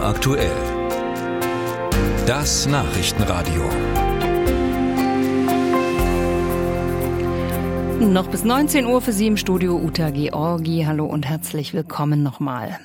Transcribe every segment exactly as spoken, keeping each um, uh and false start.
aktuell. Das Nachrichtenradio. Noch bis neunzehn Uhr für Sie im Studio Uta Georgi. Hallo und herzlich willkommen nochmal.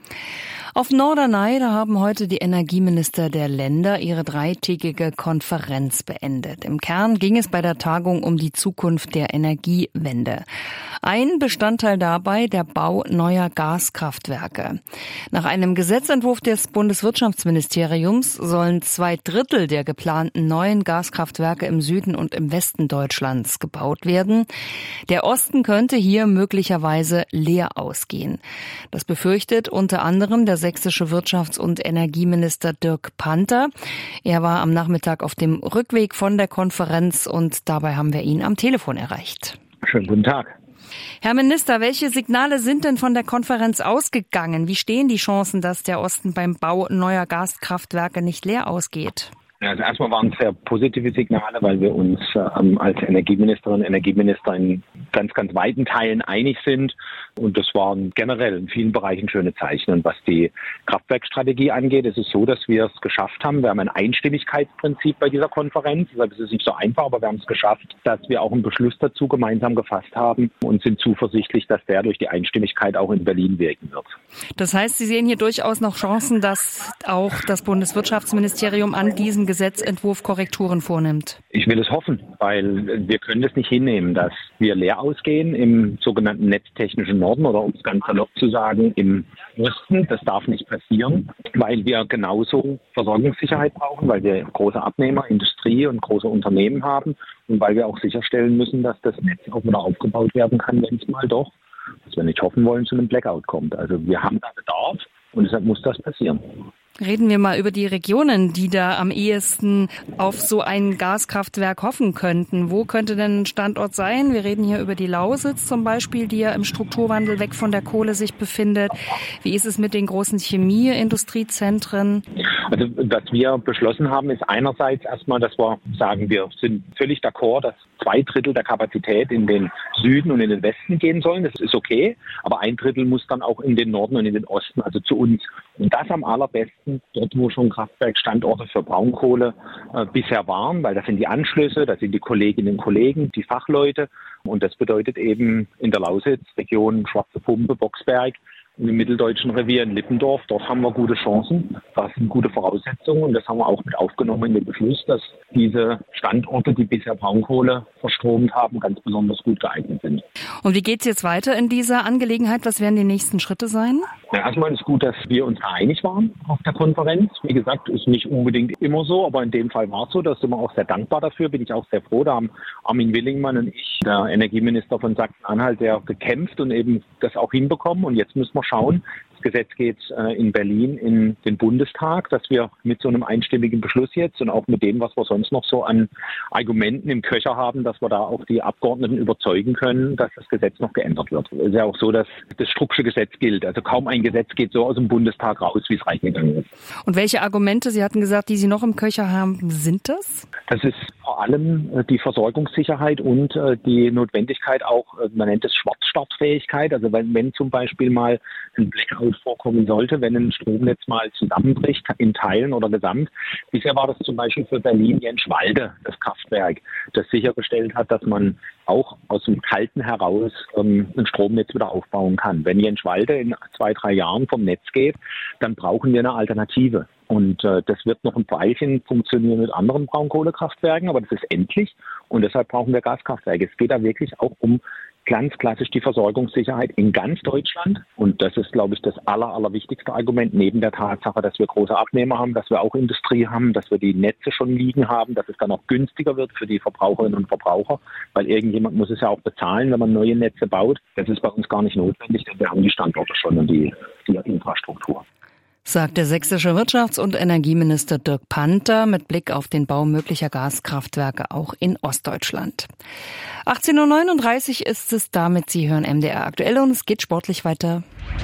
Auf Norderney, da haben heute die Energieminister der Länder ihre dreitägige Konferenz beendet. Im Kern ging es bei der Tagung um die Zukunft der Energiewende. Ein Bestandteil dabei der Bau neuer Gaskraftwerke. Nach einem Gesetzentwurf des Bundeswirtschaftsministeriums sollen zwei Drittel der geplanten neuen Gaskraftwerke im Süden und im Westen Deutschlands gebaut werden. Der Osten könnte hier möglicherweise leer ausgehen. Das befürchtet unter anderem der sächsische Wirtschafts- und Energieminister Dirk Panther. Er war am Nachmittag auf dem Rückweg von der Konferenz und dabei haben wir ihn am Telefon erreicht. Schönen guten Tag. Herr Minister, welche Signale sind denn von der Konferenz ausgegangen? Wie stehen die Chancen, dass der Osten beim Bau neuer Gaskraftwerke nicht leer ausgeht? Also erstmal waren es sehr positive Signale, weil wir uns ähm, als Energieministerinnen und Energieminister in ganz, ganz weiten Teilen einig sind. Und das waren generell in vielen Bereichen schöne Zeichen. Und was die Kraftwerkstrategie angeht, ist es so, dass wir es geschafft haben. Wir haben ein Einstimmigkeitsprinzip bei dieser Konferenz. Deshalb ist es nicht so einfach, aber wir haben es geschafft, dass wir auch einen Beschluss dazu gemeinsam gefasst haben und sind zuversichtlich, dass der durch die Einstimmigkeit auch in Berlin wirken wird. Das heißt, Sie sehen hier durchaus noch Chancen, dass auch das Bundeswirtschaftsministerium an diesem Gesetzentwurf Korrekturen vornimmt? Ich will es hoffen, weil wir können es nicht hinnehmen, dass wir leer ausgehen im sogenannten netztechnischen Norden oder um es ganz salopp zu sagen, im Osten. Das darf nicht passieren, weil wir genauso Versorgungssicherheit brauchen, weil wir große Abnehmer, Industrie und große Unternehmen haben und weil wir auch sicherstellen müssen, dass das Netz auch wieder aufgebaut werden kann, wenn es mal doch, was wir nicht hoffen wollen, zu einem Blackout kommt. Also wir haben da Bedarf und deshalb muss das passieren. Reden wir mal über die Regionen, die da am ehesten auf so ein Gaskraftwerk hoffen könnten. Wo könnte denn ein Standort sein? Wir reden hier über die Lausitz zum Beispiel, die ja im Strukturwandel weg von der Kohle sich befindet. Wie ist es mit den großen Chemie-Industriezentren? Also was wir beschlossen haben, ist einerseits erstmal, dass wir sagen, wir sind völlig d'accord, dass zwei Drittel der Kapazität in den Süden und in den Westen gehen sollen. Das ist okay, aber ein Drittel muss dann auch in den Norden und in den Osten, also zu uns. Und das am allerbesten dort, wo schon Kraftwerkstandorte für Braunkohle äh, bisher waren, weil das sind die Anschlüsse, das sind die Kolleginnen und Kollegen, die Fachleute. Und das bedeutet eben in der Lausitz, Region Schwarze Pumpe, Boxberg, im mitteldeutschen Revier in Lippendorf. Dort haben wir gute Chancen, das sind gute Voraussetzungen und das haben wir auch mit aufgenommen in den Beschluss, dass diese Standorte, die bisher Braunkohle verstromt haben, ganz besonders gut geeignet sind. Und wie geht es jetzt weiter in dieser Angelegenheit? Was werden die nächsten Schritte sein? Ja, erstmal ist gut, dass wir uns da einig waren auf der Konferenz. Wie gesagt, ist nicht unbedingt immer so, aber in dem Fall war es so. Da sind wir auch sehr dankbar dafür, bin ich auch sehr froh. Da haben Armin Willingmann und ich, der Energieminister von Sachsen-Anhalt, der gekämpft und eben das auch hinbekommen. Und jetzt müssen wir schauen. Das Gesetz geht äh, in Berlin in den Bundestag, dass wir mit so einem einstimmigen Beschluss jetzt und auch mit dem, was wir sonst noch so an Argumenten im Köcher haben, dass wir da auch die Abgeordneten überzeugen können, dass das Gesetz noch geändert wird. Es ist ja auch so, dass das Strucksche Gesetz gilt. Also kaum ein Gesetz geht so aus dem Bundestag raus, wie es reingegangen ist. Und welche Argumente, Sie hatten gesagt, die Sie noch im Köcher haben, sind das? Das ist vor allem äh, die Versorgungssicherheit und äh, die Notwendigkeit auch, äh, man nennt es Schwarzstartfähigkeit. Also wenn, wenn zum Beispiel mal ein Blackout vorkommen sollte, wenn ein Stromnetz mal zusammenbricht, in Teilen oder gesamt. Bisher war das zum Beispiel für Berlin-Jenschwalde, das Kraftwerk, das sichergestellt hat, dass man auch aus dem Kalten heraus ähm, ein Stromnetz wieder aufbauen kann. Wenn Jenschwalde in zwei, drei Jahren vom Netz geht, dann brauchen wir eine Alternative. Und äh, das wird noch ein Weilchen funktionieren mit anderen Braunkohlekraftwerken, aber das ist endlich und deshalb brauchen wir Gaskraftwerke. Es geht da wirklich auch um ganz klassisch die Versorgungssicherheit in ganz Deutschland. Und das ist, glaube ich, das aller, allerwichtigste Argument, neben der Tatsache, dass wir große Abnehmer haben, dass wir auch Industrie haben, dass wir die Netze schon liegen haben, dass es dann auch günstiger wird für die Verbraucherinnen und Verbraucher, weil irgendjemand muss es ja auch bezahlen, wenn man neue Netze baut. Das ist bei uns gar nicht notwendig, denn wir haben die Standorte schon und die, die Infrastruktur. Sagt der sächsische Wirtschafts- und Energieminister Dirk Panther mit Blick auf den Bau möglicher Gaskraftwerke auch in Ostdeutschland. achtzehn Uhr neununddreißig ist es damit. Sie hören M D R aktuell und es geht sportlich weiter.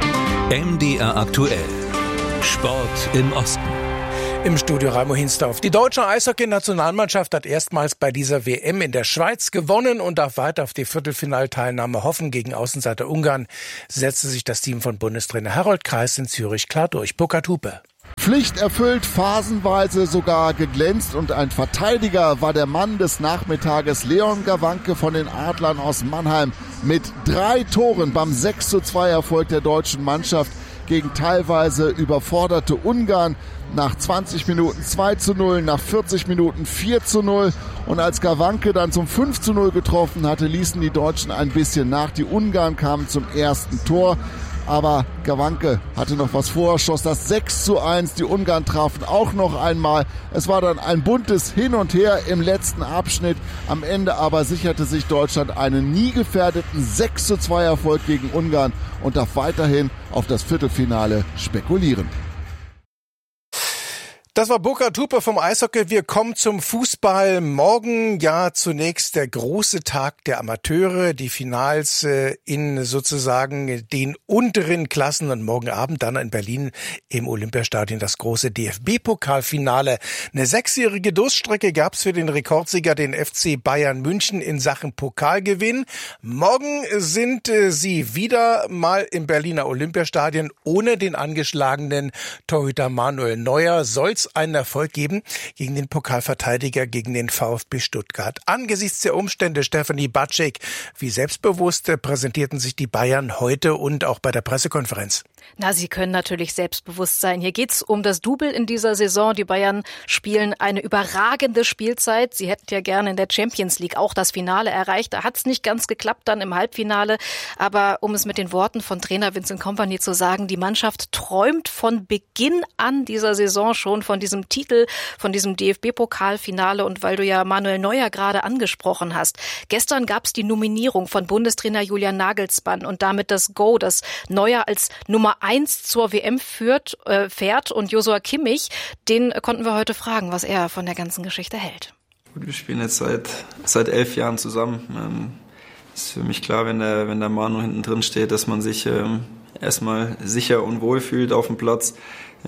M D R aktuell. Sport im Osten. Im Studio Raimo Hinsdorf. Die deutsche Eishockey-Nationalmannschaft hat erstmals bei dieser W M in der Schweiz gewonnen und darf weiter auf die Viertelfinalteilnahme hoffen. Gegen Außenseiter Ungarn setzte sich das Team von Bundestrainer Harold Kreis in Zürich klar durch. Burkhard Hupe. Pflicht erfüllt, phasenweise sogar geglänzt und ein Verteidiger war der Mann des Nachmittages, Leon Gawanke von den Adlern aus Mannheim mit drei Toren beim sechs zu zwei Erfolg der deutschen Mannschaft gegen teilweise überforderte Ungarn. Nach zwanzig Minuten zwei zu null, nach vierzig Minuten vier zu null. Und als Gawanke dann zum fünf zu null getroffen hatte, ließen die Deutschen ein bisschen nach. Die Ungarn kamen zum ersten Tor. Aber Gawanke hatte noch was vor, schoss das sechs zu eins. Die Ungarn trafen auch noch einmal. Es war dann ein buntes Hin und Her im letzten Abschnitt. Am Ende aber sicherte sich Deutschland einen nie gefährdeten sechs zu zwei Erfolg gegen Ungarn und darf weiterhin auf das Viertelfinale spekulieren. Das war Burkhard Hupe vom Eishockey. Wir kommen zum Fußball. Morgen ja zunächst der große Tag der Amateure, die Finals äh, in sozusagen den unteren Klassen und morgen Abend dann in Berlin im Olympiastadion das große D F B-Pokalfinale. Eine sechsjährige Durststrecke gab's für den Rekordsieger, den F C Bayern München, in Sachen Pokalgewinn. Morgen sind äh, sie wieder mal im Berliner Olympiastadion ohne den angeschlagenen Torhüter Manuel Neuer. Soll's einen Erfolg geben gegen den Pokalverteidiger, gegen den VfB Stuttgart. Angesichts der Umstände, Stefanie Batschek, wie selbstbewusst präsentierten sich die Bayern heute und auch bei der Pressekonferenz? Na, sie können natürlich selbstbewusst sein. Hier geht's um das Double in dieser Saison. Die Bayern spielen eine überragende Spielzeit. Sie hätten ja gerne in der Champions League auch das Finale erreicht. Da hat's nicht ganz geklappt dann im Halbfinale. Aber um es mit den Worten von Trainer Vincent Kompany zu sagen, die Mannschaft träumt von Beginn an dieser Saison schon von diesem Titel, von diesem D F B-Pokalfinale. Und weil du ja Manuel Neuer gerade angesprochen hast, gestern gab's die Nominierung von Bundestrainer Julian Nagelsmann und damit das Go, dass Neuer als Nummer eins zur W M führt, äh, fährt, und Joshua Kimmich, den konnten wir heute fragen, was er von der ganzen Geschichte hält. Wir spielen jetzt seit seit elf Jahren zusammen. Ähm, ist für mich klar, wenn der wenn der Manu hinten drin steht, dass man sich ähm, erstmal sicher und wohl fühlt auf dem Platz.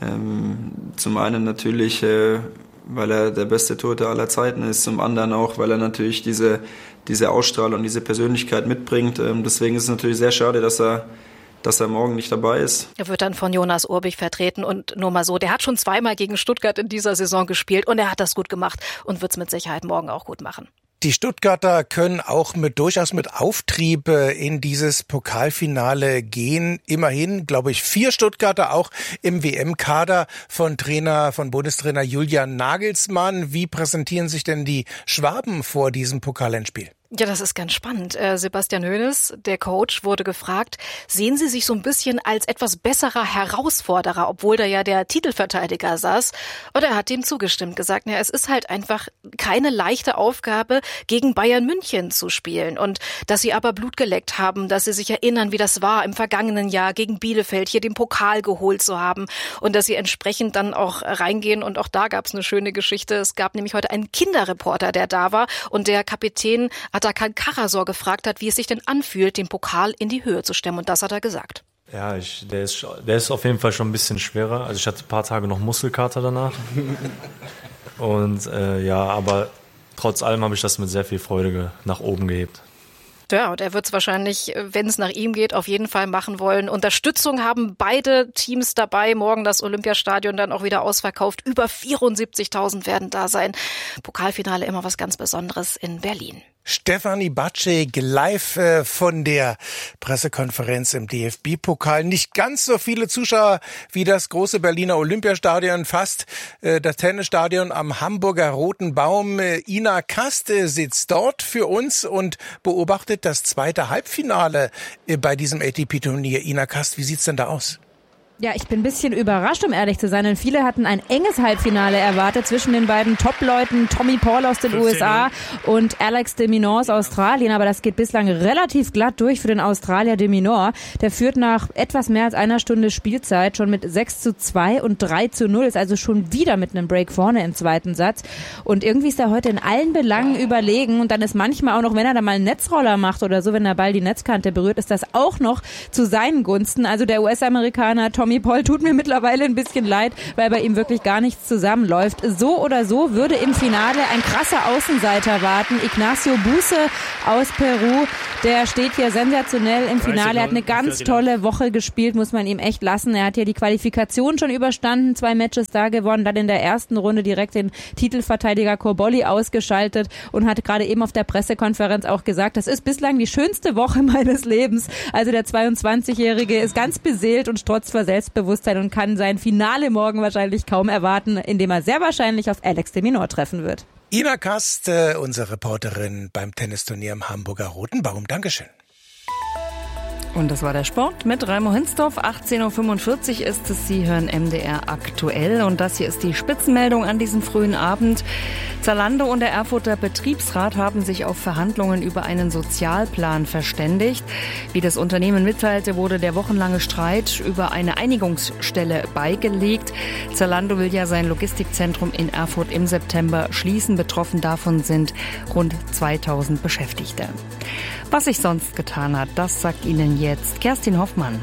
Ähm, zum einen natürlich, äh, weil er der beste Torhüter aller Zeiten ist, zum anderen auch, weil er natürlich diese diese Ausstrahlung, diese Persönlichkeit mitbringt. Ähm, deswegen ist es natürlich sehr schade, dass er dass er morgen nicht dabei ist. Er wird dann von Jonas Urbich vertreten, und nur mal so, der hat schon zweimal gegen Stuttgart in dieser Saison gespielt und er hat das gut gemacht und wird es mit Sicherheit morgen auch gut machen. Die Stuttgarter können auch mit durchaus mit Auftrieb in dieses Pokalfinale gehen. Immerhin, glaube ich, vier Stuttgarter auch im W M-Kader von Trainer, von Bundestrainer Julian Nagelsmann. Wie präsentieren sich denn die Schwaben vor diesem Pokalendspiel? Ja, das ist ganz spannend. Äh, Sebastian Hoeneß, der Coach, wurde gefragt, sehen Sie sich so ein bisschen als etwas besserer Herausforderer, obwohl da ja der Titelverteidiger saß? Und er hat dem zugestimmt, gesagt, ja, es ist halt einfach keine leichte Aufgabe, gegen Bayern München zu spielen. Und dass sie aber Blut geleckt haben, dass sie sich erinnern, wie das war im vergangenen Jahr gegen Bielefeld, hier den Pokal geholt zu haben, und dass sie entsprechend dann auch reingehen. Und auch da gab es eine schöne Geschichte. Es gab nämlich heute einen Kinderreporter, der da war, und der Kapitän Atakan Karasor gefragt hat, wie es sich denn anfühlt, den Pokal in die Höhe zu stemmen. Und das hat er gesagt. Ja, ich, der, ist, der ist auf jeden Fall schon ein bisschen schwerer. Also ich hatte ein paar Tage noch Muskelkater danach. Und äh, ja, aber trotz allem habe ich das mit sehr viel Freude nach oben gehebt. Ja, und er wird es wahrscheinlich, wenn es nach ihm geht, auf jeden Fall machen wollen. Unterstützung haben beide Teams dabei. Morgen das Olympiastadion dann auch wieder ausverkauft. Über vierundsiebzigtausend werden da sein. Pokalfinale immer was ganz Besonderes in Berlin. Stefanie Batschek live äh, von der Pressekonferenz im D F B-Pokal. Nicht ganz so viele Zuschauer wie das große Berliner Olympiastadion, fast äh, das Tennisstadion am Hamburger Roten Baum. Äh, Ina Kast äh, sitzt dort für uns und beobachtet das zweite Halbfinale äh, bei diesem A T P-Turnier. Ina Kast, wie sieht's denn da aus? Ja, ich bin ein bisschen überrascht, um ehrlich zu sein, denn viele hatten ein enges Halbfinale erwartet zwischen den beiden Top-Leuten, Tommy Paul aus den U S A und Alex de Minaur aus Australien, aber das geht bislang relativ glatt durch für den Australier de Minaur. Der führt nach etwas mehr als einer Stunde Spielzeit schon mit sechs zu zwei und drei zu null, ist also schon wieder mit einem Break vorne im zweiten Satz, und irgendwie ist er heute in allen Belangen überlegen, und dann ist manchmal auch noch, wenn er da mal einen Netzroller macht oder so, wenn der Ball die Netzkante berührt, ist das auch noch zu seinen Gunsten. Also der U S-Amerikaner Tom Tommy Paul tut mir mittlerweile ein bisschen leid, weil bei ihm wirklich gar nichts zusammenläuft. So oder so würde im Finale ein krasser Außenseiter warten. Ignacio Busse aus Peru, der steht hier sensationell im Finale. Er hat eine ganz tolle Woche gespielt, muss man ihm echt lassen. Er hat ja die Qualifikation schon überstanden, zwei Matches da gewonnen, dann in der ersten Runde direkt den Titelverteidiger Cobolli ausgeschaltet und hat gerade eben auf der Pressekonferenz auch gesagt, das ist bislang die schönste Woche meines Lebens. Also der zweiundzwanzigjährige ist ganz beseelt und strotzt vor Selbstbewusstsein und kann sein Finale morgen wahrscheinlich kaum erwarten, indem er sehr wahrscheinlich auf Alex de Minaur treffen wird. Ina Kast, äh, unsere Reporterin beim Tennisturnier im Hamburger Roten Baum. Dankeschön. Und das war der Sport mit Raimo Hinsdorf. achtzehn Uhr fünfundvierzig ist es. Sie hören M D R aktuell. Und das hier ist die Spitzenmeldung an diesem frühen Abend. Zalando und der Erfurter Betriebsrat haben sich auf Verhandlungen über einen Sozialplan verständigt. Wie das Unternehmen mitteilte, wurde der wochenlange Streit über eine Einigungsstelle beigelegt. Zalando will ja sein Logistikzentrum in Erfurt im September schließen. Betroffen davon sind rund zweitausend Beschäftigte. Was sich sonst getan hat, das sagt Ihnen jetzt Kerstin Hoffmann.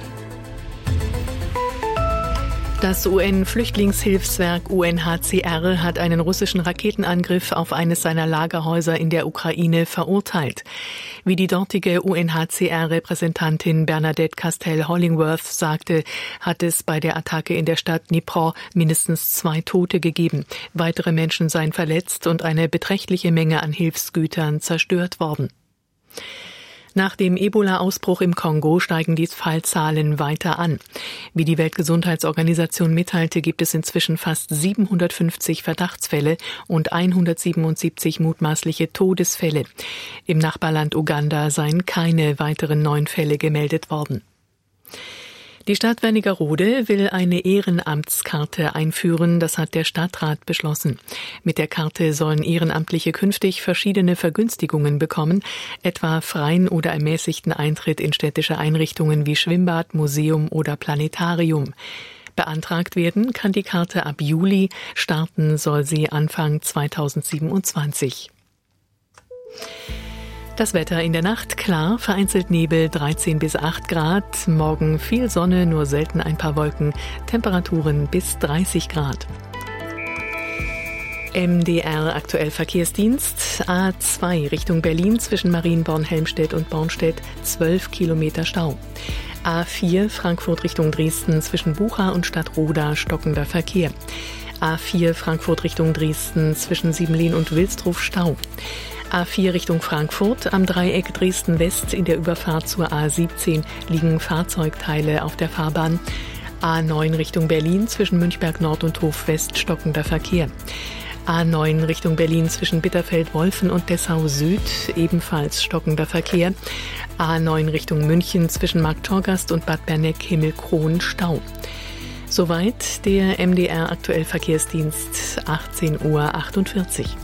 Das U N-Flüchtlingshilfswerk U N H C R hat einen russischen Raketenangriff auf eines seiner Lagerhäuser in der Ukraine verurteilt. Wie die dortige U N H C R-Repräsentantin Bernadette Castell-Hollingworth sagte, hat es bei der Attacke in der Stadt Dnipro mindestens zwei Tote gegeben. Weitere Menschen seien verletzt und eine beträchtliche Menge an Hilfsgütern zerstört worden. Nach dem Ebola-Ausbruch im Kongo steigen die Fallzahlen weiter an. Wie die Weltgesundheitsorganisation mitteilte, gibt es inzwischen fast siebenhundertfünfzig Verdachtsfälle und hundertsiebenundsiebzig mutmaßliche Todesfälle. Im Nachbarland Uganda seien keine weiteren neuen Fälle gemeldet worden. Die Stadt Wernigerode will eine Ehrenamtskarte einführen, das hat der Stadtrat beschlossen. Mit der Karte sollen Ehrenamtliche künftig verschiedene Vergünstigungen bekommen, etwa freien oder ermäßigten Eintritt in städtische Einrichtungen wie Schwimmbad, Museum oder Planetarium. Beantragt werden kann die Karte ab Juli, starten soll sie Anfang zweitausendsiebenundzwanzig. Das Wetter in der Nacht klar, vereinzelt Nebel, dreizehn bis acht Grad. Morgen viel Sonne, nur selten ein paar Wolken. Temperaturen bis dreißig Grad. M D R aktuell Verkehrsdienst. A zwei Richtung Berlin zwischen Marienborn-Helmstedt und Bornstedt zwölf Kilometer Stau. A vier Frankfurt Richtung Dresden zwischen Bucha und Stadtroda stockender Verkehr. A vier Frankfurt Richtung Dresden zwischen Siebenlehn und Wilsdruf Stau. A vier Richtung Frankfurt, am Dreieck Dresden-West in der Überfahrt zur A siebzehn liegen Fahrzeugteile auf der Fahrbahn. A neun Richtung Berlin zwischen Münchberg Nord und Hof West stockender Verkehr. A neun Richtung Berlin zwischen Bitterfeld-Wolfen und Dessau Süd ebenfalls stockender Verkehr. A neun Richtung München zwischen Marktorgast und Bad Berneck-Himmelkron Stau. Soweit der M D R aktuell Verkehrsdienst, achtzehn Uhr achtundvierzig.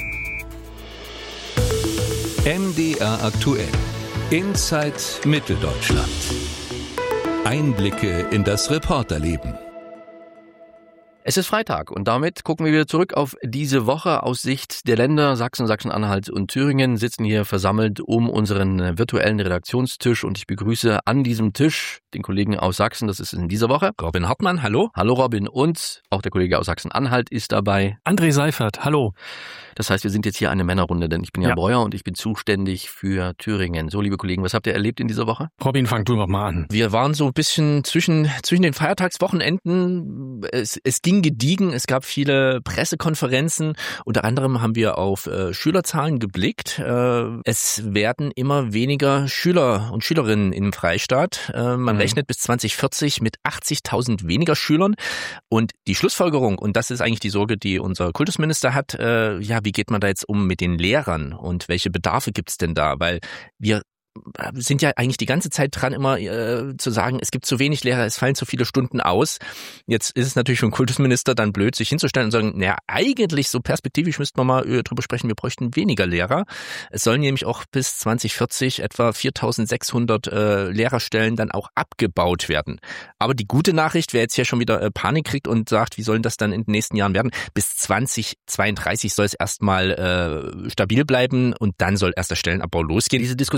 M D R aktuell. Inside Mitteldeutschland. Einblicke in das Reporterleben. Es ist Freitag und damit gucken wir wieder zurück auf diese Woche aus Sicht der Länder. Sachsen, Sachsen-Anhalt und Thüringen sitzen hier versammelt um unseren virtuellen Redaktionstisch und ich begrüße an diesem Tisch den Kollegen aus Sachsen, das ist in dieser Woche Robin Hartmann, hallo. Hallo Robin, und auch der Kollege aus Sachsen-Anhalt ist dabei. André Seifert, hallo. Das heißt, wir sind jetzt hier eine Männerrunde, denn ich bin ja, ja Breuer und ich bin zuständig für Thüringen. So, liebe Kollegen, was habt ihr erlebt in dieser Woche? Robin, fang du noch mal an. Wir waren so ein bisschen zwischen zwischen den Feiertagswochenenden. Es, es ging gediegen, es gab viele Pressekonferenzen. Unter anderem haben wir auf äh, Schülerzahlen geblickt. Äh, es werden immer weniger Schüler und Schülerinnen im Freistaat. Äh, man mhm. rechnet bis zwanzig vierzig mit achtzigtausend weniger Schülern. Und die Schlussfolgerung, und das ist eigentlich die Sorge, die unser Kultusminister hat, äh, ja, wie geht man da jetzt um mit den Lehrern und welche Bedarfe gibt's denn da? Weil wir sind ja eigentlich die ganze Zeit dran, immer äh, zu sagen, es gibt zu wenig Lehrer, es fallen zu viele Stunden aus. Jetzt ist es natürlich für einen Kultusminister dann blöd, sich hinzustellen und sagen, naja, eigentlich so perspektivisch müssten wir mal drüber sprechen, wir bräuchten weniger Lehrer. Es sollen nämlich auch bis zwanzig vierzig etwa viertausendsechshundert äh, Lehrerstellen dann auch abgebaut werden. Aber die gute Nachricht, wer jetzt hier schon wieder äh, Panik kriegt und sagt, wie sollen das dann in den nächsten Jahren werden, bis zwanzig zweiunddreißig soll es erstmal äh, stabil bleiben und dann soll erst der Stellenabbau losgehen. Diese Diskussion haben wir in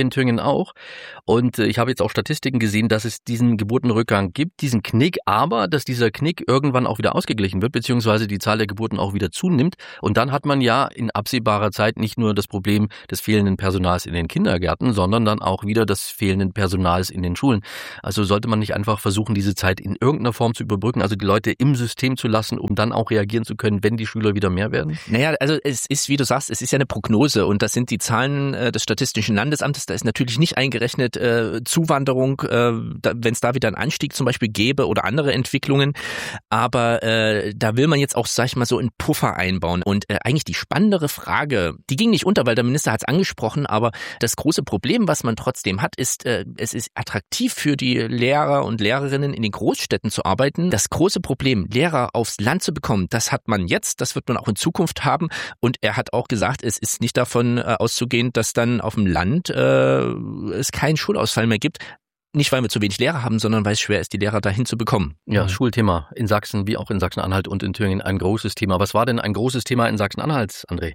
in Thüringen auch. Und ich habe jetzt auch Statistiken gesehen, dass es diesen Geburtenrückgang gibt, diesen Knick, aber dass dieser Knick irgendwann auch wieder ausgeglichen wird, beziehungsweise die Zahl der Geburten auch wieder zunimmt. Und dann hat man ja in absehbarer Zeit nicht nur das Problem des fehlenden Personals in den Kindergärten, sondern dann auch wieder des fehlenden Personals in den Schulen. Also sollte man nicht einfach versuchen, diese Zeit in irgendeiner Form zu überbrücken, also die Leute im System zu lassen, um dann auch reagieren zu können, wenn die Schüler wieder mehr werden? Naja, also es ist, wie du sagst, es ist ja eine Prognose und das sind die Zahlen äh, des Statistischen Landesamtes. Da ist natürlich nicht eingerechnet äh, Zuwanderung, äh, wenn es da wieder einen Anstieg zum Beispiel gäbe oder andere Entwicklungen. Aber äh, da will man jetzt auch, sag ich mal, so einen Puffer einbauen. Und äh, eigentlich die spannendere Frage, die ging nicht unter, weil der Minister hat es angesprochen, aber das große Problem, was man trotzdem hat, ist, äh, es ist attraktiv für die Lehrer und Lehrerinnen in den Großstädten zu arbeiten. Das große Problem, Lehrer aufs Land zu bekommen, das hat man jetzt, das wird man auch in Zukunft haben. Und er hat auch gesagt, es ist nicht davon äh, auszugehen, dass dann auf dem Land äh, es keinen Schulausfall mehr gibt. Nicht, weil wir zu wenig Lehrer haben, sondern weil es schwer ist, die Lehrer dahin zu bekommen. Ja, mhm. Schulthema in Sachsen wie auch in Sachsen-Anhalt und in Thüringen ein großes Thema. Was war denn ein großes Thema in Sachsen-Anhalt, André?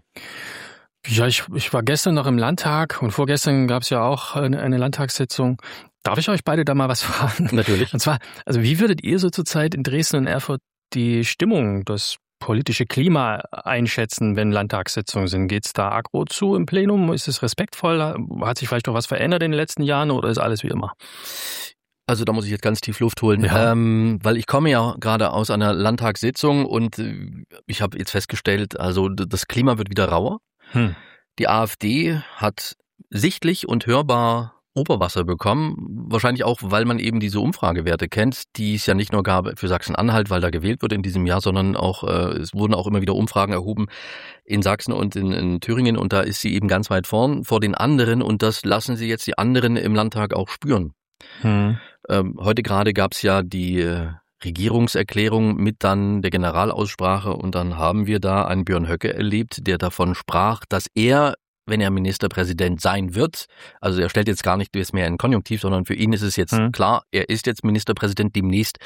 Ja, ich, ich war gestern noch im Landtag und vorgestern gab es ja auch eine, eine Landtagssitzung. Darf ich euch beide da mal was fragen? Natürlich. Und zwar, also wie würdet ihr so zurzeit in Dresden und Erfurt die Stimmung, das politische Klima einschätzen, wenn Landtagssitzungen sind? Geht's da aggro zu im Plenum? Ist es respektvoll? Hat sich vielleicht noch was verändert in den letzten Jahren oder ist alles wie immer? Also da muss ich jetzt ganz tief Luft holen, ja. ähm, weil ich komme ja gerade aus einer Landtagssitzung und ich habe jetzt festgestellt, also das Klima wird wieder rauer. Hm. Die AfD hat sichtlich und hörbar Oberwasser bekommen, wahrscheinlich auch, weil man eben diese Umfragewerte kennt, die es ja nicht nur gab für Sachsen-Anhalt, weil da gewählt wird in diesem Jahr, sondern auch, äh, es wurden auch immer wieder Umfragen erhoben in Sachsen und in, in Thüringen und da ist sie eben ganz weit vorn vor den anderen und das lassen sie jetzt die anderen im Landtag auch spüren. Hm. Ähm, heute gerade gab es ja die äh, Regierungserklärung mit dann der Generalaussprache und dann haben wir da einen Björn Höcke erlebt, der davon sprach, dass er, wenn er Ministerpräsident sein wird, also er stellt jetzt gar nicht mehr in Konjunktiv, sondern für ihn ist es jetzt hm. klar, er ist jetzt Ministerpräsident demnächst.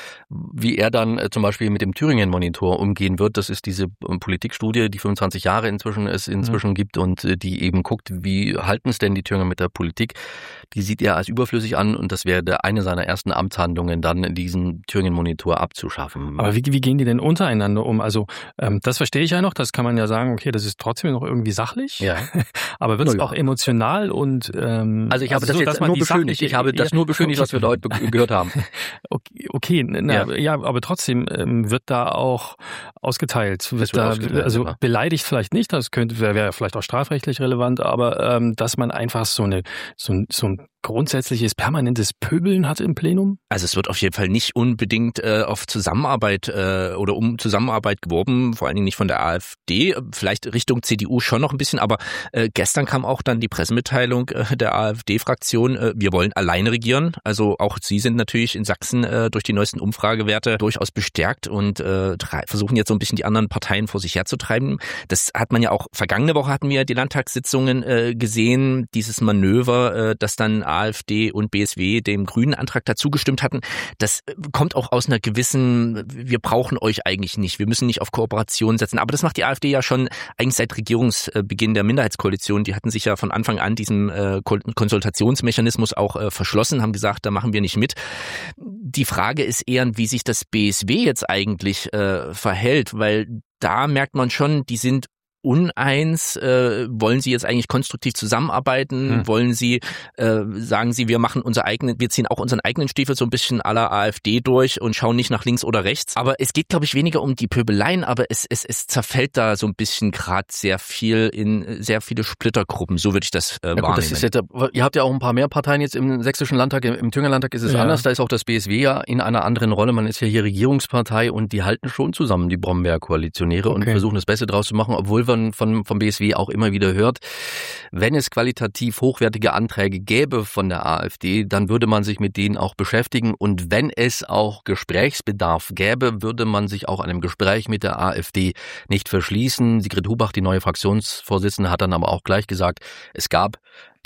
Wie er dann äh, zum Beispiel mit dem Thüringen-Monitor umgehen wird, das ist diese äh, Politikstudie, die fünfundzwanzig Jahre inzwischen es inzwischen mhm. gibt und äh, die eben guckt, wie halten es denn die Thüringer mit der Politik. Die sieht er als überflüssig an und das wäre eine seiner ersten Amtshandlungen, dann diesen Thüringen-Monitor abzuschaffen. Aber wie, wie gehen die denn untereinander um? Also ähm, das verstehe ich ja noch, das kann man ja sagen, okay, das ist trotzdem noch irgendwie sachlich, ja. aber wird es auch emotional und ähm, also ich habe also das so, jetzt nur beschönigt, ich habe das nur beschönigt, was wir da heute gehört haben. Okay, okay na, ja. ja, aber trotzdem ähm, wird da auch ausgeteilt, wird, wird da ausgeteilt, also ja. beleidigt vielleicht nicht, das könnte wäre wär vielleicht auch strafrechtlich relevant, aber ähm, dass man einfach so eine so, so ein grundsätzliches permanentes Pöbeln hat im Plenum? Also es wird auf jeden Fall nicht unbedingt äh, auf Zusammenarbeit äh, oder um Zusammenarbeit geworben, vor allen Dingen nicht von der AfD, vielleicht Richtung C D U schon noch ein bisschen, aber äh, gestern kam auch dann die Pressemitteilung äh, der AfD-Fraktion, äh, wir wollen alleine regieren, also auch sie sind natürlich in Sachsen äh, durch die neuesten Umfragewerte durchaus bestärkt und äh, versuchen jetzt so ein bisschen die anderen Parteien vor sich herzutreiben. Das hat man ja auch, vergangene Woche hatten wir die Landtagssitzungen äh, gesehen, dieses Manöver, äh, das dann AfD und B S W dem grünen Antrag dazu gestimmt hatten, das kommt auch aus einer gewissen, wir brauchen euch eigentlich nicht, wir müssen nicht auf Kooperation setzen. Aber das macht die AfD ja schon eigentlich seit Regierungsbeginn der Minderheitskoalition. Die hatten sich ja von Anfang an diesem äh, Konsultationsmechanismus auch äh, verschlossen, haben gesagt, da machen wir nicht mit. Die Frage ist eher, wie sich das B S W jetzt eigentlich äh, verhält, weil da merkt man schon, die sind uneins, äh, wollen Sie jetzt eigentlich konstruktiv zusammenarbeiten? Hm. Wollen Sie, äh, sagen Sie, wir machen unser eigenen, wir ziehen auch unseren eigenen Stiefel so ein bisschen à la AfD durch und schauen nicht nach links oder rechts. Aber es geht, glaube ich, weniger um die Pöbeleien, aber es, es, es zerfällt da so ein bisschen gerade sehr viel in sehr viele Splittergruppen. So würde ich das äh, ja, gut, wahrnehmen. Das ist jetzt, ihr habt ja auch ein paar mehr Parteien jetzt im sächsischen Landtag, im, im Thüringer Landtag ist es ja anders. Da ist auch das B S W ja in einer anderen Rolle. Man ist ja hier Regierungspartei und die halten schon zusammen, die Brombeer-Koalitionäre, okay. und versuchen das Beste draus zu machen, obwohl wir Von, vom B S W auch immer wieder hört, wenn es qualitativ hochwertige Anträge gäbe von der AfD, dann würde man sich mit denen auch beschäftigen und wenn es auch Gesprächsbedarf gäbe, würde man sich auch einem Gespräch mit der AfD nicht verschließen. Sigrid Hubach, die neue Fraktionsvorsitzende, hat dann aber auch gleich gesagt, es gab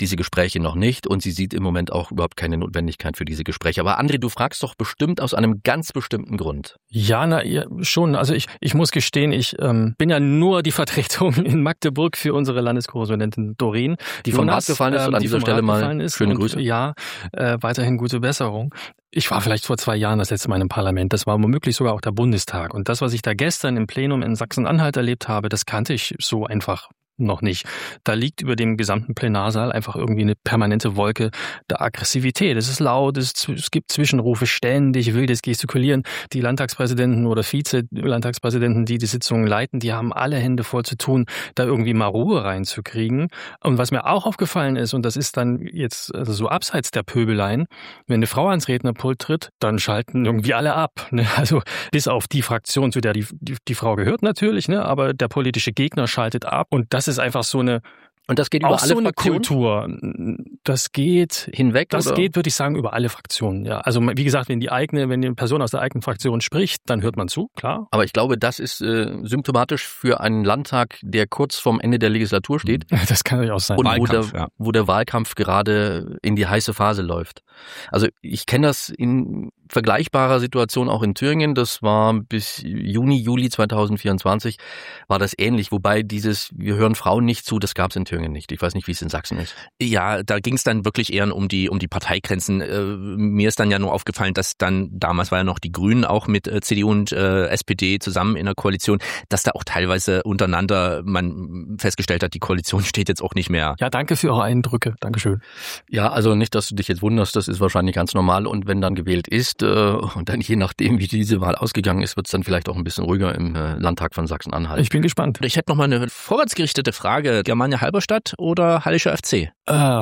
diese Gespräche noch nicht und sie sieht im Moment auch überhaupt keine Notwendigkeit für diese Gespräche. Aber André, du fragst doch bestimmt aus einem ganz bestimmten Grund. Ja, na ja, schon. Also ich, ich muss gestehen, ich ähm, bin ja nur die Vertretung in Magdeburg für unsere Landeskorrespondentin Doreen. Die vom Rad gefallen ist ähm, und an dieser Stelle mal schöne Grüße. Und, ja, äh, weiterhin gute Besserung. Ich war vielleicht vor zwei Jahren das letzte Mal im Parlament. Das war womöglich sogar auch der Bundestag. Und das, was ich da gestern im Plenum in Sachsen-Anhalt erlebt habe, das kannte ich so einfach noch nicht. Da liegt über dem gesamten Plenarsaal einfach irgendwie eine permanente Wolke der Aggressivität. Es ist laut, es, es gibt Zwischenrufe, ständig wildes Gestikulieren. Die Landtagspräsidenten oder Vize-Landtagspräsidenten, die die Sitzungen leiten, die haben alle Hände voll zu tun, da irgendwie mal Ruhe reinzukriegen. Und was mir auch aufgefallen ist, und das ist dann jetzt also so abseits der Pöbeleien, wenn eine Frau ans Rednerpult tritt, dann schalten irgendwie alle ab. Ne? Also bis auf die Fraktion, zu der die, die, die Frau gehört natürlich, ne? Aber der politische Gegner schaltet ab. Und das ist einfach so eine Und das geht über auch alle so eine Fraktionen? Kultur. Das geht hinweg. Das oder? geht, würde ich sagen, über alle Fraktionen. Ja, also wie gesagt, wenn die eigene, wenn die Person aus der eigenen Fraktion spricht, dann hört man zu, klar. Aber ich glaube, das ist äh, symptomatisch für einen Landtag, der kurz vorm Ende der Legislatur steht. Das kann natürlich auch sein. Und Wahlkampf, wo, der, ja. wo der Wahlkampf gerade in die heiße Phase läuft. Also ich kenne das in vergleichbarer Situation auch in Thüringen. Das war bis Juni, Juli zweitausendvierundzwanzig war das ähnlich. Wobei dieses, wir hören Frauen nicht zu, das gab es in Thüringen nicht. Ich weiß nicht, wie es in Sachsen ist. Ja, da ging es dann wirklich eher um die um die Parteigrenzen. Äh, mir ist dann ja nur aufgefallen, dass dann, damals war ja noch die Grünen auch mit äh, C D U und äh, S P D zusammen in der Koalition, dass da auch teilweise untereinander man festgestellt hat, die Koalition steht jetzt auch nicht mehr. Ja, danke für eure Eindrücke. Dankeschön. Ja, also nicht, dass du dich jetzt wunderst, das ist wahrscheinlich ganz normal. Und wenn dann gewählt ist, äh, und dann je nachdem, wie diese Wahl ausgegangen ist, wird es dann vielleicht auch ein bisschen ruhiger im äh, Landtag von Sachsen-Anhalt. Ich bin gespannt. Ich hätte noch mal eine vorwärtsgerichtete Frage. Germania Halberstadt oder Hallischer F C?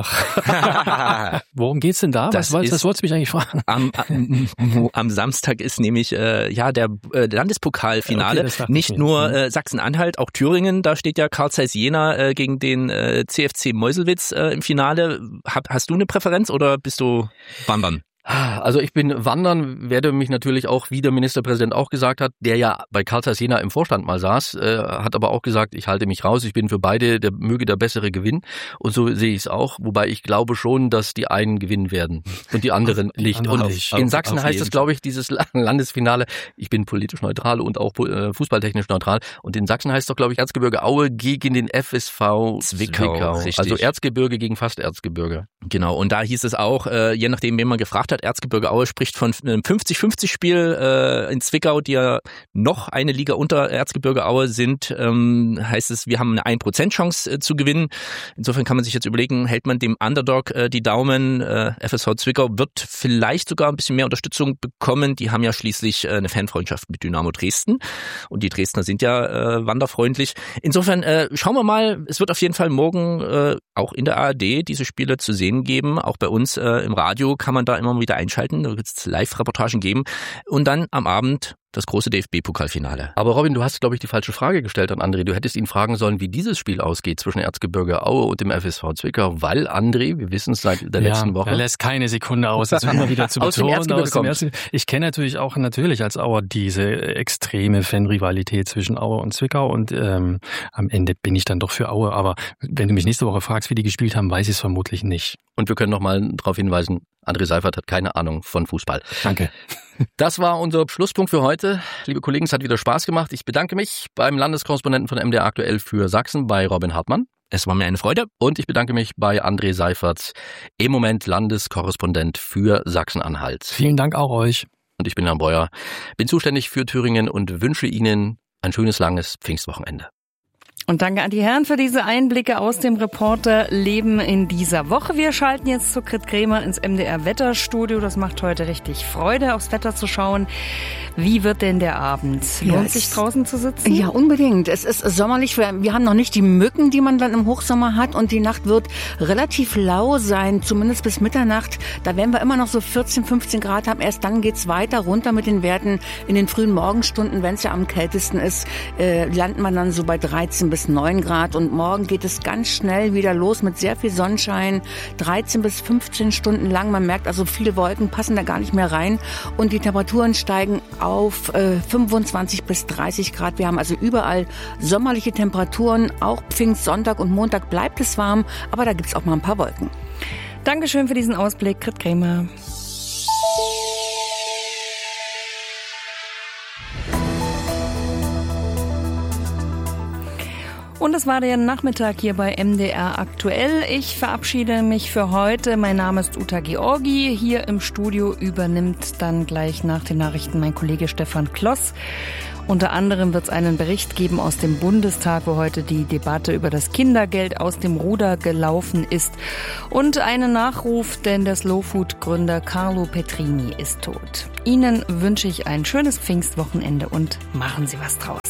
Ach. Worum geht's denn da? Das was, ist, was wolltest du mich eigentlich fragen? Am, am, am Samstag ist nämlich äh, ja der äh, Landespokalfinale. Okay, nicht nur äh, Sachsen-Anhalt, auch Thüringen. Da steht ja Carl Zeiss Jena äh, gegen den äh, C F C Meuselwitz äh, im Finale. Hab, hast du eine Präferenz oder bist du Wandern? Also ich bin wandern, werde mich natürlich auch, wie der Ministerpräsident auch gesagt hat, der ja bei Carl Zeiss Jena im Vorstand mal saß, äh, hat aber auch gesagt, ich halte mich raus, ich bin für beide, der möge der Bessere gewinnen. Und so sehe ich es auch, wobei ich glaube schon, dass die einen gewinnen werden und die anderen nicht. Und auf, in Sachsen auf heißt es, glaube ich, dieses Landesfinale, ich bin politisch neutral und auch äh, fußballtechnisch neutral. Und in Sachsen heißt es doch, glaube ich, Erzgebirge Aue gegen den F S V Zwickau. Zwickau. Also Erzgebirge gegen fast Erzgebirge. Genau, und da hieß es auch, äh, je nachdem, wen man gefragt hat, Erzgebirge Aue spricht von einem fünfzig fünfzig Spiel äh, in Zwickau, die ja noch eine Liga unter Erzgebirge Aue sind, ähm, heißt es, wir haben eine ein Prozent Chance äh, zu gewinnen. Insofern kann man sich jetzt überlegen, hält man dem Underdog äh, die Daumen. Äh, F S V Zwickau wird vielleicht sogar ein bisschen mehr Unterstützung bekommen. Die haben ja schließlich äh, eine Fanfreundschaft mit Dynamo Dresden und die Dresdner sind ja äh, wanderfreundlich. Insofern äh, schauen wir mal, es wird auf jeden Fall morgen äh, auch in der A R D diese Spiele zu sehen geben. Auch bei uns äh, im Radio kann man da immer wieder einschalten. Da wird es Live-Reportagen geben. Und dann am Abend das große D F B-Pokalfinale. Aber Robin, du hast, glaube ich, die falsche Frage gestellt an André. Du hättest ihn fragen sollen, wie dieses Spiel ausgeht zwischen Erzgebirge Aue und dem F S V Zwickau, weil André, wir wissen es seit der ja, letzten Woche. Er lässt keine Sekunde aus, das immer wieder zu betonen. aus dem Erzgebirge aus dem ich kenne natürlich auch natürlich als Auer diese extreme Fanrivalität zwischen Aue und Zwickau und ähm, am Ende bin ich dann doch für Aue. Aber wenn du mich nächste Woche fragst, wie die gespielt haben, weiß ich es vermutlich nicht. Und wir können noch mal darauf hinweisen, André Seifert hat keine Ahnung von Fußball. Danke. Das war unser Schlusspunkt für heute. Liebe Kollegen, es hat wieder Spaß gemacht. Ich bedanke mich beim Landeskorrespondenten von M D R aktuell für Sachsen, bei Robin Hartmann. Es war mir eine Freude. Und ich bedanke mich bei André Seifert, im Moment Landeskorrespondent für Sachsen-Anhalt. Vielen Dank auch euch. Und ich bin Jan Breuer, bin zuständig für Thüringen und wünsche Ihnen ein schönes, langes Pfingstwochenende. Und danke an die Herren für diese Einblicke aus dem Reporterleben in dieser Woche. Wir schalten jetzt zu Grit Kremer ins M D R-Wetterstudio. Das macht heute richtig Freude, aufs Wetter zu schauen. Wie wird denn der Abend? Lohnt ja, sich draußen zu sitzen? Ja, unbedingt. Es ist sommerlich. Wir haben noch nicht die Mücken, die man dann im Hochsommer hat. Und die Nacht wird relativ lau sein, zumindest bis Mitternacht. Da werden wir immer noch so vierzehn, fünfzehn Grad haben. Erst dann geht's weiter runter mit den Werten. In den frühen Morgenstunden, wenn es ja am kältesten ist, äh, landet man dann so bei dreizehn bis bis neun Grad und morgen geht es ganz schnell wieder los mit sehr viel Sonnenschein, dreizehn bis fünfzehn Stunden lang. Man merkt also, viele Wolken passen da gar nicht mehr rein und die Temperaturen steigen auf äh, fünfundzwanzig bis dreißig Grad. Wir haben also überall sommerliche Temperaturen. Auch Pfingstsonntag und Montag bleibt es warm, aber da gibt es auch mal ein paar Wolken. Dankeschön für diesen Ausblick, Grit Krämer. Und das war der Nachmittag hier bei M D R Aktuell. Ich verabschiede mich für heute. Mein Name ist Uta Georgi. Hier im Studio übernimmt dann gleich nach den Nachrichten mein Kollege Stefan Kloss. Unter anderem wird es einen Bericht geben aus dem Bundestag, wo heute die Debatte über das Kindergeld aus dem Ruder gelaufen ist. Und einen Nachruf, denn der Slow-Food-Gründer Carlo Petrini ist tot. Ihnen wünsche ich ein schönes Pfingstwochenende und machen Sie was draus.